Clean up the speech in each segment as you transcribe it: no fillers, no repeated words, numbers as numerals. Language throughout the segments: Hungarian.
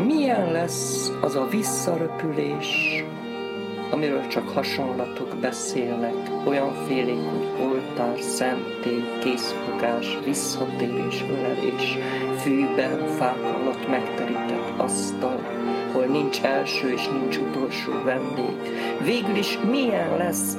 Milyen lesz az a visszaröpülés, amiről csak hasonlatok beszélnek, olyan félék, hogy oltár, szentély, készfogás, visszatérés, ölelés, fűben, fák alatt megterített asztal, hol nincs első és nincs utolsó vendég. Végül is milyen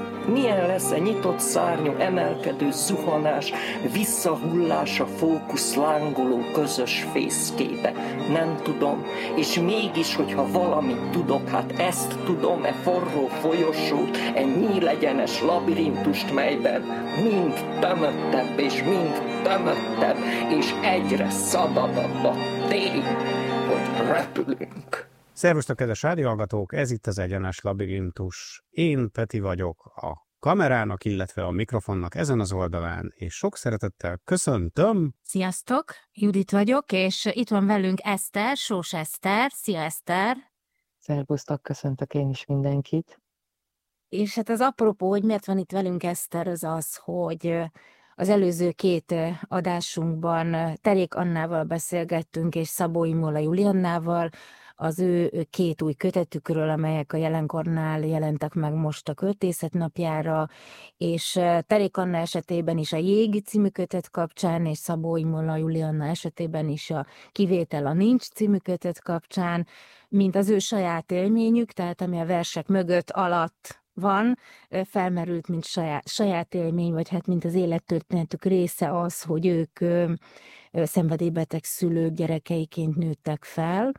lesz egy nyitott szárnyú, emelkedő zuhanás, visszahullás a fókusz lángoló közös fészkébe? Nem tudom, és mégis, hogyha valamit tudok, hát ezt tudom, forró folyosót, nyílegyenes labirintust, melyben mind tömöttebb és mind tömöttebb, és egyre szabadabb a tény, hogy repülünk. Szervusztok, kedves rádióhallgatók! Ez itt az Egyenes Labirintus. Én Peti vagyok a kamerának, illetve a mikrofonnak ezen az oldalán, és sok szeretettel köszöntöm. Sziasztok! Judit vagyok, és itt van velünk Eszter, Sós Eszter. Szia, Eszter! Szervusztok, köszöntök én is mindenkit. És hát az apropó, hogy miért van itt velünk Eszter, az, hogy az előző két adásunkban Terék Annával beszélgettünk, és Szabó Imola Juliannával, az ő két új kötetükről, amelyek a Jelenkornál jelentek meg most a Költészet napjára, és Terék Anna esetében is a Jég című kötet kapcsán, és Szabó Imola Julianna esetében is a Kivétel a Nincs című kötet kapcsán, mint az ő saját élményük, tehát ami a versek mögött, alatt van, felmerült, mint saját élmény, vagy hát mint az élettörténetük része az, hogy ők szenvedélybeteg szülők gyerekeiként nőttek fel,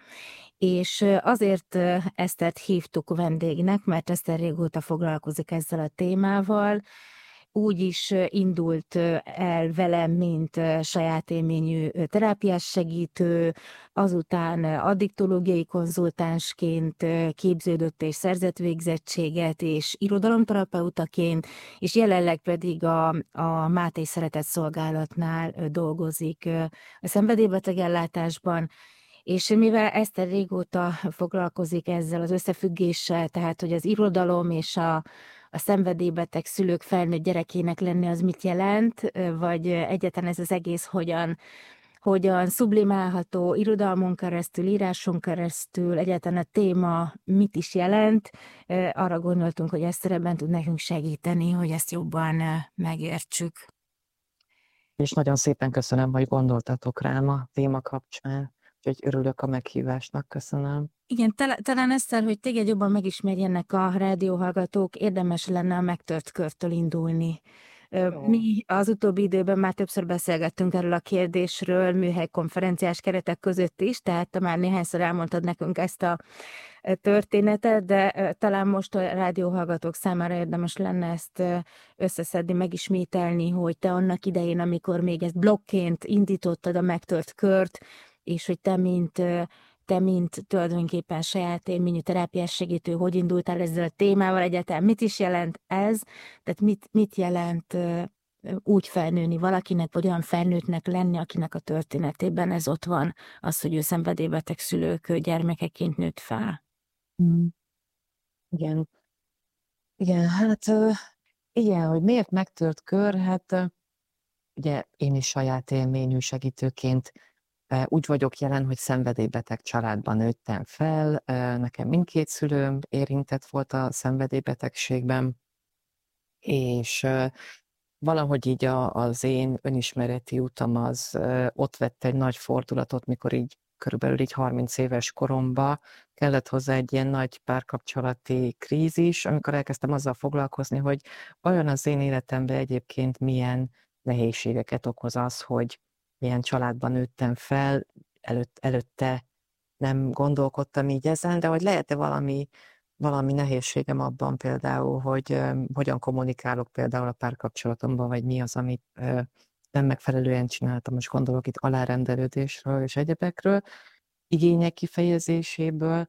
és azért Esztert hívtuk vendégnek, mert Eszter régóta foglalkozik ezzel a témával. Úgy is indult el velem, mint saját élményű terápiás segítő, azután addiktológiai konzultánsként képződött és szerzett végzettséget, és irodalomterapeutaként, és jelenleg pedig a Máté Szeretett Szolgálatnál dolgozik a szenvedélybeteg ellátásban. És mivel Eszter régóta foglalkozik ezzel az összefüggéssel, tehát hogy az irodalom és a szenvedélybeteg szülők felnőtt gyerekének lenni az mit jelent, vagy egyáltalán ez az egész hogyan sublimálható irodalmon keresztül, íráson keresztül, egyáltalán a téma mit is jelent, arra gondoltunk, hogy Eszter ebben tud nekünk segíteni, hogy ezt jobban megértsük. És nagyon szépen köszönöm, hogy gondoltatok rám a téma kapcsán. Úgyhogy örülök a meghívásnak, köszönöm. Igen, talán Eszter, hogy téged jobban megismerjenek a rádióhallgatók, érdemes lenne a megtört körtől indulni. Mi az utóbbi időben már többször beszélgettünk erről a kérdésről, műhelykonferenciás keretek között is, tehát már néhányszor elmondtad nekünk ezt a történetet, de talán most a rádióhallgatók számára érdemes lenne ezt összeszedni, megismételni, hogy te annak idején, amikor még ezt blogként indítottad a megtört kört, és hogy te mint tulajdonképpen saját élményű terápiás segítő, hogy indultál ezzel a témával, egyáltalán mit is jelent ez, tehát mit jelent úgy felnőni valakinek, vagy olyan felnőttnek lenni, akinek a történetében ez ott van, az, hogy ő szenvedélybeteg szülők gyermekeként nőtt fel. Igen. Igen, hát igen, hogy miért megtört kör, hát ugye én is saját élményű segítőként úgy vagyok jelen, hogy szenvedélybeteg családban nőttem fel, nekem mindkét szülőm érintett volt a szenvedélybetegségben, és valahogy így az én önismereti utam az ott vett egy nagy fordulatot, mikor így körülbelül így 30 éves koromba kellett hozzá egy ilyen nagy párkapcsolati krízis, amikor elkezdtem azzal foglalkozni, hogy vajon az én életemben egyébként milyen nehézségeket okoz az, hogy milyen családban nőttem fel, előtte nem gondolkodtam így ezen, de hogy lehet-e valami nehézségem abban például, hogy hogyan kommunikálok például a párkapcsolatomban, vagy mi az, amit nem megfelelően csináltam, most gondolok itt alárendelődésről és egyebekről, igények kifejezéséből,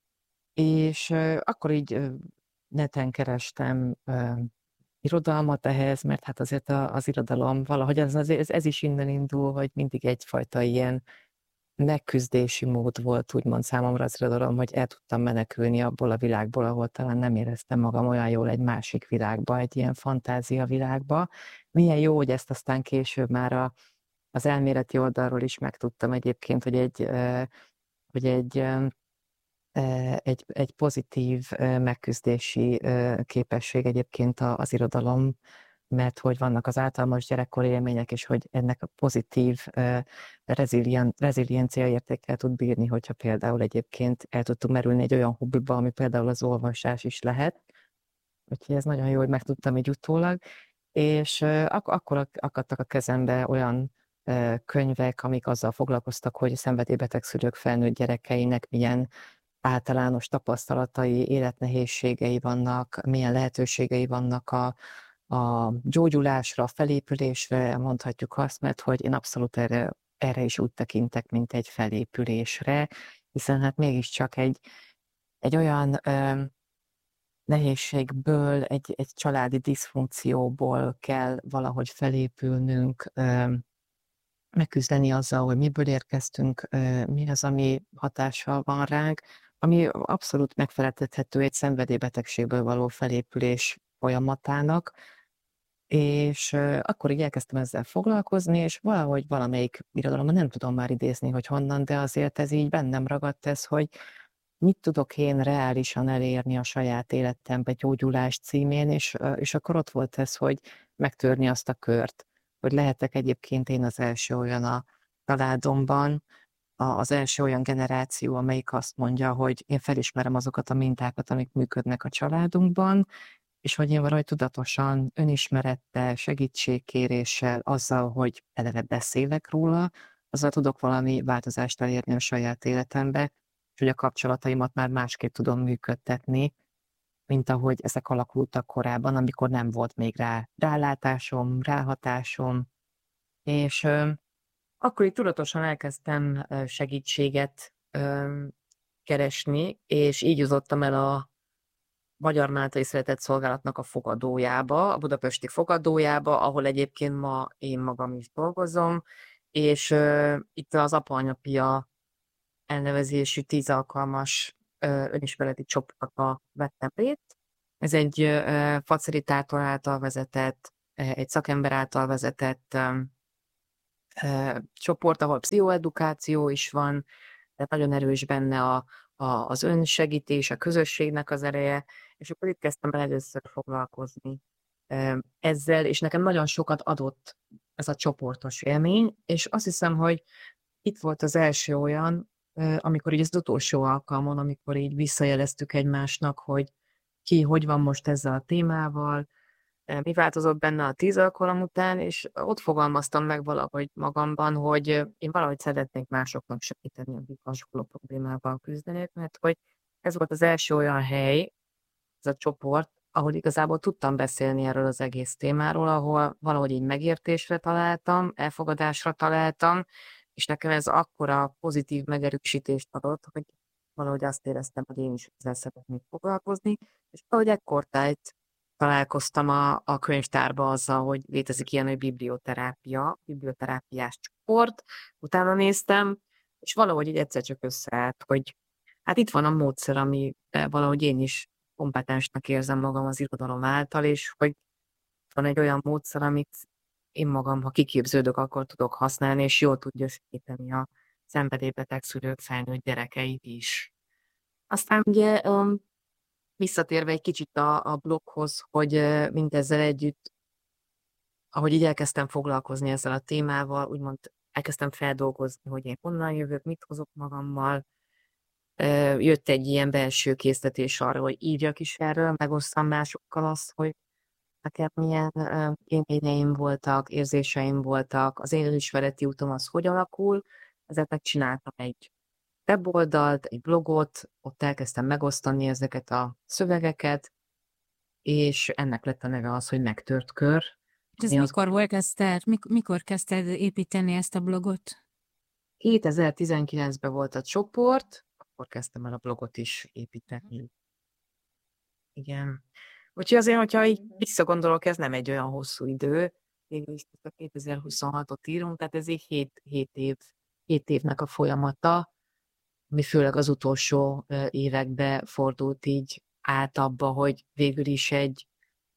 és akkor így neten kerestem irodalmat ehhez, mert hát azért az irodalom valahogy ez is innen indul, hogy mindig egyfajta ilyen megküzdési mód volt, úgymond számomra az irodalom, hogy el tudtam menekülni abból a világból, ahol talán nem éreztem magam olyan jól egy másik világba, egy ilyen fantázia világba. Milyen jó, hogy ezt aztán később már az elméleti oldalról is megtudtam egyébként, hogy egy egy pozitív megküzdési képesség egyébként az irodalom, mert hogy vannak az általános gyerekkori élmények, és hogy ennek a pozitív reziliencia értékkel tud bírni, hogyha például egyébként el tudtunk merülni egy olyan hobbiba, ami például az olvasás is lehet. Úgyhogy ez nagyon jó, hogy megtudtam így utólag. És akkor akadtak a kezembe olyan könyvek, amik azzal foglalkoztak, hogy a szenvedélybeteg szülők felnőtt gyerekeinek milyen általános tapasztalatai, életnehézségei vannak, milyen lehetőségei vannak a gyógyulásra, a felépülésre, mondhatjuk azt, mert hogy én abszolút erre is úgy tekintek, mint egy felépülésre, hiszen hát mégiscsak egy olyan nehézségből, egy családi diszfunkcióból kell valahogy felépülnünk, megküzdeni azzal, hogy miből érkeztünk, mi az, ami hatással van ránk, ami abszolút megfeleltethető egy szenvedélybetegségből való felépülés folyamatának, és akkor így elkezdtem ezzel foglalkozni, és valahogy valamelyik irodalomban nem tudom már idézni, hogy honnan, de azért ez így bennem ragadt ez, hogy mit tudok én reálisan elérni a saját életembe gyógyulás címén, és akkor ott volt ez, hogy megtörni azt a kört, hogy lehetek egyébként én az első olyan a családomban, az első olyan generáció, amelyik azt mondja, hogy én felismerem azokat a mintákat, amik működnek a családunkban, és hogy én valahogy tudatosan, önismerettel, segítségkéréssel, azzal, hogy eleve beszélek róla, azzal tudok valami változást elérni a saját életembe, és hogy a kapcsolataimat már másképp tudom működtetni, mint ahogy ezek alakultak korábban, amikor nem volt még rálátásom, ráhatásom, és akkor így tudatosan elkezdtem segítséget keresni, és így jutottam el a Magyar Máltai Szeretett Szolgálatnak a fogadójába, a budapesti fogadójába, ahol egyébként ma én magam is dolgozom, és itt az Apa-Anya-Pia elnevezésű 10 alkalmas önismereti csoportba vettem részt. Ez egy facilitátor által vezetett, egy szakember által vezetett csoport, ahol pszichoedukáció is van, tehát nagyon erős benne az önsegítés, a közösségnek az ereje, és akkor itt kezdtem el először foglalkozni ezzel, és nekem nagyon sokat adott ez a csoportos élmény, és azt hiszem, hogy itt volt az első olyan, amikor így az utolsó alkalmon, amikor így visszajeleztük egymásnak, hogy ki hogy van most ezzel a témával, mi változott benne a 10 alkalom után, és ott fogalmaztam meg valahogy magamban, hogy én valahogy szeretnék másoknak segíteni, akik hasonló problémával küzdenek, mert hogy ez volt az első olyan hely, ez a csoport, ahol igazából tudtam beszélni erről az egész témáról, ahol valahogy így megértésre találtam, elfogadásra találtam, és nekem ez akkora pozitív megerősítést adott, hogy valahogy azt éreztem, hogy én is ezzel szeretnék foglalkozni, és valahogy ekkortájt találkoztam a könyvtárba azzal, hogy létezik ilyen, hogy biblioterápiás csoport, utána néztem, és valahogy így egyszer csak összeállt, hogy hát itt van a módszer, ami valahogy én is kompetensnek érzem magam az irodalom által, és hogy van egy olyan módszer, amit én magam, ha kiképződök, akkor tudok használni, és jól tudja segíteni a szenvedélybeteg szülők felnőtt gyerekeit is. Aztán ugye visszatérve egy kicsit a bloghoz, hogy mindezzel együtt, ahogy így elkezdtem foglalkozni ezzel a témával, úgymond elkezdtem feldolgozni, hogy én honnan jövök, mit hozok magammal. Jött egy ilyen belső késztetés arra, hogy írjak is erről, megosztam másokkal azt, hogy nekem milyen élményeim voltak, érzéseim voltak, az én önismereti útom az hogy alakul. Ezért megcsináltam egy weboldalt, egy blogot, ott elkezdtem megosztani ezeket a szövegeket, és ennek lett a neve az, hogy Megtört kör. Ez mikor volt, Eszter? Mikor kezdted építeni ezt a blogot? 2019-ben volt a csoport, akkor kezdtem el a blogot is építeni. Igen. Úgyhogy azért, hogyha így visszagondolok, ez nem egy olyan hosszú idő, végül is a 2026-ot írunk, tehát ez így 7 évnek a folyamata, ami főleg az utolsó években fordult így át abba, hogy végül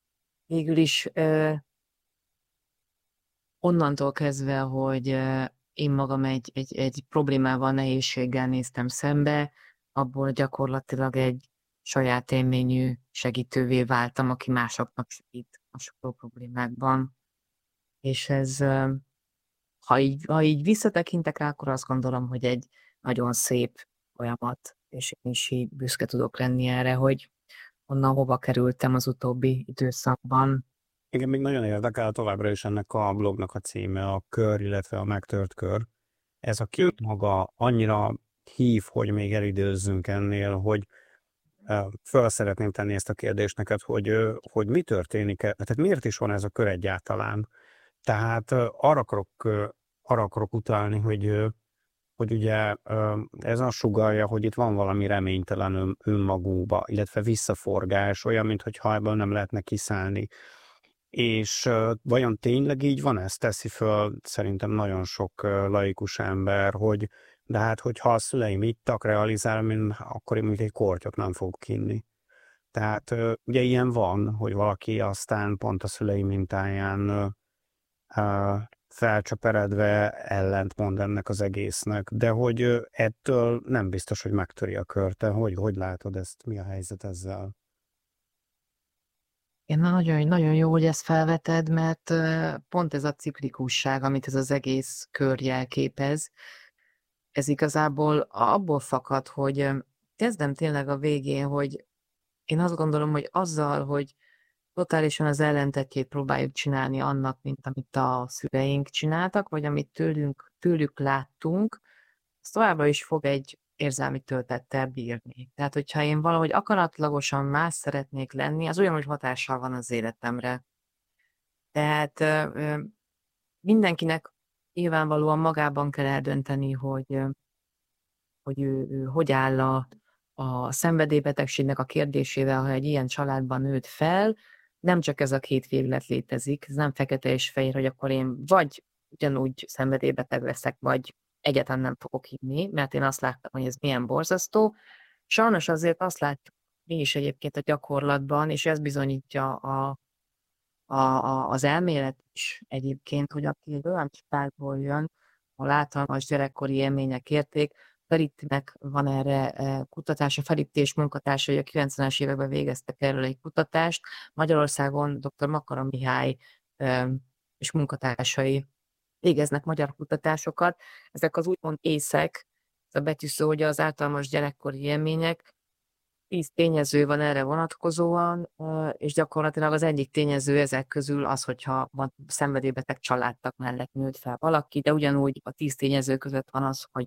is onnantól kezdve, hogy én magam egy problémával, nehézséggel néztem szembe, abból gyakorlatilag egy saját élményű segítővé váltam, aki másoknak segít hasonló problémákban. És ez, ha így visszatekintek rá, akkor azt gondolom, hogy egy nagyon szép folyamat, és én is így büszke tudok lenni erre, hogy onnan hova kerültem az utóbbi időszakban. Igen, még nagyon érdekel továbbra is ennek a blognak a címe, a kör, illetve a megtört kör. Ez a két maga annyira hív, hogy még elidőzzünk ennél, hogy föl szeretném tenni ezt a kérdést neked, hogy mi történik, tehát miért is van ez a kör egyáltalán? Tehát arra akarok utalni, hogy ugye ez azt sugallja, hogy itt van valami reménytelen önmagunkba, illetve visszaforgás, olyan, mintha ebből nem lehetne kiszállni. És vajon tényleg így van? Ezt teszi föl szerintem nagyon sok laikus ember, hogy de hát, hogyha a szüleim ittak, realizálom, akkor én még egy kortyot nem fogok inni. Tehát ugye ilyen van, hogy valaki aztán pont a szülei mintáján felcsaperedve ellentmond ennek az egésznek, de hogy ettől nem biztos, hogy megtöri a kört. Te hogy látod ezt? Mi a helyzet ezzel? Nagyon, nagyon jó, hogy ezt felveted, mert pont ez a ciklikusság, amit ez az egész kör jelképez, ez igazából abból fakad, hogy kezdem tényleg a végén, hogy én azt gondolom, hogy azzal, hogy totálisan az ellentetjét próbáljuk csinálni annak, mint amit a szüleink csináltak, vagy amit tőlük láttunk, az továbbra is fog egy érzelmi töltettel bírni. Tehát, hogyha én valahogy akaratlagosan más szeretnék lenni, az olyan, hogy hatással van az életemre. Tehát mindenkinek nyilvánvalóan magában kell eldönteni, hogy ő hogy áll a szenvedélybetegségnek a kérdésével, ha egy ilyen családban nőtt fel. Nem csak ez a két véglet létezik, ez nem fekete és fehér, hogy akkor én vagy ugyanúgy szenvedélybeteg leszek, vagy egyáltalán nem fogok inni, mert én azt láttam, hogy ez milyen borzasztó. Sajnos azért azt látjuk mi is egyébként a gyakorlatban, és ez bizonyítja az elmélet is egyébként, hogy aki egy olyan családból jön, ahol általános gyerekkori élmények érték, Felipnek van erre kutatása, Felipti és munkatársai a 90-es években végeztek erről egy kutatást. Magyarországon dr. Makara Mihály és munkatársai végeznek magyar kutatásokat. Ezek az úgymond észek, ez a betűszó, hogy az általános gyerekkori élmények, 10 tényező van erre vonatkozóan, és gyakorlatilag az egyik tényező ezek közül az, hogyha van szenvedélybeteg családtag mellett nőtt fel valaki, de ugyanúgy a 10 tényező között van az, hogy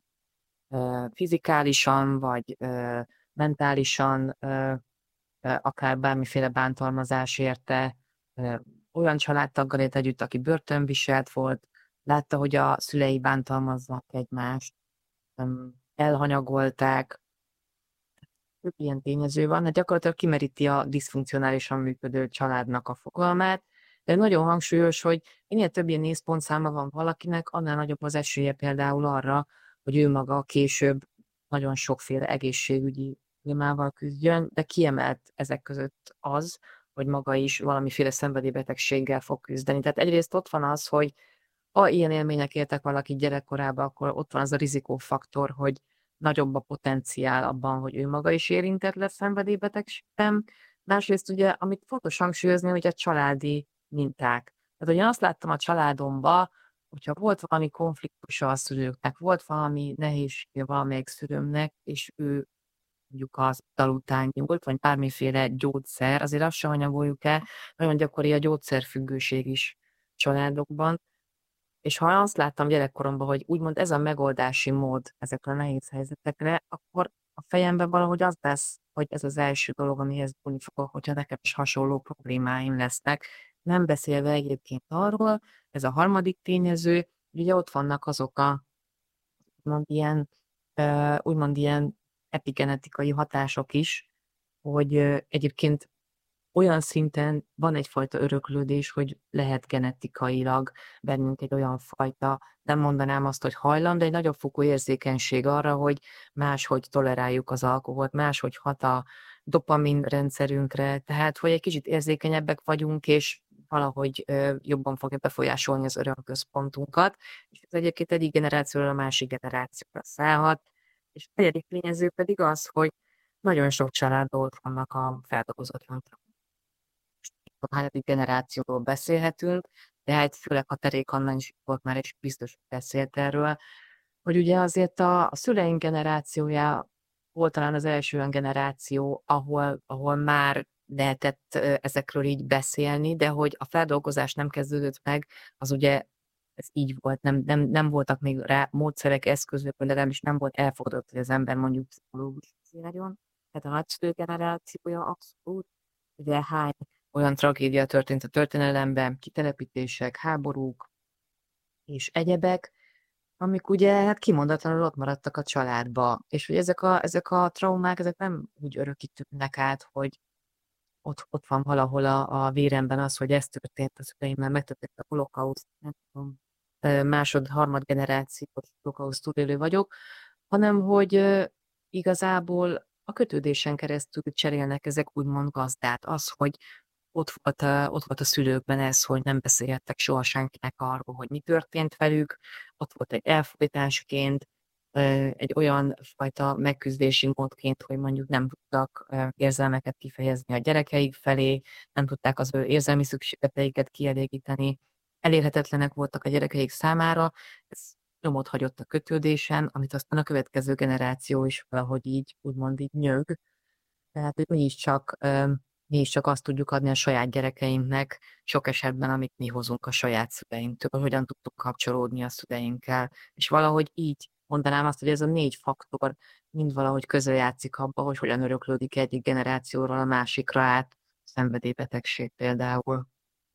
fizikálisan vagy mentálisan akár bármiféle bántalmazás érte, olyan családtaggal élt együtt, aki börtönviselt volt, látta, hogy a szülei bántalmazzak egymást, elhanyagolták, több ilyen tényező van, hát gyakorlatilag kimeríti a diszfunkcionálisan működő családnak a fogalmát, de nagyon hangsúlyos, hogy minél több ilyen nézpontszáma van valakinek, annál nagyobb az esélye például arra, hogy ő maga később nagyon sokféle egészségügyi problémával küzdjön, de kiemelt ezek között az, hogy maga is valamiféle szenvedélybetegséggel fog küzdeni. Tehát egyrészt ott van az, hogy ha ilyen élmények értek valaki gyerekkorában, akkor ott van az a rizikófaktor, hogy nagyobb a potenciál abban, hogy ő maga is érintett lesz szenvedélybetegségben. Másrészt ugye, amit fontos hangsúlyozni, hogy a családi minták. Tehát ugye azt láttam a családomban, hogyha volt valami konfliktusa a szülőknek, volt valami nehézsége valamelyik szülőmnek, és ő mondjuk az ital után nyúlt, vagy bármiféle gyógyszer, azért azt se hanyagoljuk el, nagyon gyakori a gyógyszerfüggőség is családokban. És ha azt láttam gyerekkoromban, hogy úgymond ez a megoldási mód ezekre a nehéz helyzetekre, akkor a fejemben valahogy az lesz, hogy ez az első dolog, amihez tudni fogok, hogyha nekem is hasonló problémáim lesznek. Nem beszélve egyébként arról, ez a harmadik tényező, ugye ott vannak azok a úgymond ilyen epigenetikai hatások is, hogy egyébként olyan szinten van egyfajta öröklődés, hogy lehet genetikailag bennünk egy olyan fajta, nem mondanám azt, hogy hajlam, de egy nagyobb fokú érzékenység arra, hogy máshogy toleráljuk az alkoholt, máshogy hat a dopamin rendszerünkre, tehát hogy egy kicsit érzékenyebbek vagyunk, és valahogy jobban fogja befolyásolni az örömközpontunkat, és ez egyébként egyik generációról a másik generációra szállhat. És a negyedik tényező pedig az, hogy nagyon sok családból vannak a feldolgozatlan traumák. A hányadik generációról beszélhetünk, de hát főleg a Terék Anna is volt már, és biztos beszélt erről, hogy ugye azért a szüleink generációja volt talán az első olyan generáció, ahol már lehetett ezekről így beszélni, de hogy a feldolgozás nem kezdődött meg, az ugye ez így volt, nem voltak még rá módszerek, eszközök, vagy legalábbis nem volt elfogadott, hogy az ember mondjuk pszichológus járjon. Tehát a nagyszülő generációja abszolút, ugye hány olyan tragédia történt a történelemben, kitelepítések, háborúk és egyebek, amik ugye hát kimondatlanul ott maradtak a családba. És hogy ezek a traumák, ezek nem úgy örökítődnek át, hogy ott van valahol a véremben az, hogy ez történt a szüleimmel, megtörtént a holokauszt, nem tudom, másod-harmad generációs holokauszt túlélő vagyok, hanem hogy igazából a kötődésen keresztül cserélnek ezek úgymond gazdát. Az, hogy ott volt a szülőkben ez, hogy nem beszélhettek soha senkinek arról, hogy mi történt velük, ott volt egy elfolytásként, egy olyan fajta megküzdési módként, hogy mondjuk nem tudtak érzelmeket kifejezni a gyerekeik felé, nem tudták az ő érzelmi szükségleteiket kielégíteni, elérhetetlenek voltak a gyerekeik számára, ez nyomot hagyott a kötődésen, amit aztán a következő generáció is valahogy így, úgymond így nyög. Tehát, hogy mi is csak azt tudjuk adni a saját gyerekeinknek, sok esetben, amit mi hozunk a saját szüleinktől, hogyan tudtuk kapcsolódni a szüleinkkel. És valahogy így mondanám azt, hogy ez a 4 faktor mind valahogy közrejátszik abba, hogy hogyan öröklődik egyik generációról a másikra át, szenvedélybetegség például.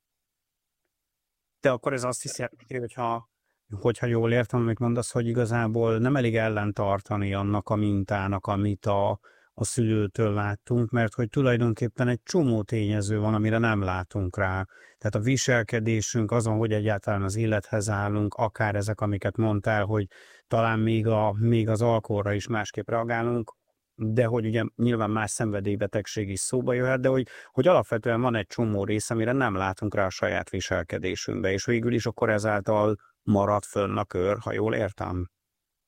De akkor ez azt hiszi, hogyha jól értem, amit mondasz, hogy igazából nem elég ellentartani annak a mintának, amit a szülőtől láttunk, mert hogy tulajdonképpen egy csomó tényező van, amire nem látunk rá. Tehát a viselkedésünk, azon, hogy egyáltalán az élethez állunk, akár ezek, amiket mondtál, hogy talán még az alkoholra is másképp reagálunk, de hogy ugye nyilván más szenvedélybetegség is szóba jöhet, de hogy alapvetően van egy csomó rész, amire nem látunk rá a saját viselkedésünkbe, és végül is akkor ezáltal marad fönn a kör, ha jól értem.